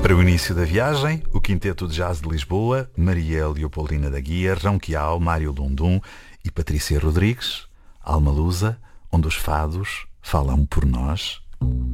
Para o início da viagem, o Quinteto de Jazz de Lisboa, Maria Leopoldina da Guia, Ronquial, Mário Lundum e Patrícia Rodrigues, Alma Lusa, onde os fados falam por nós.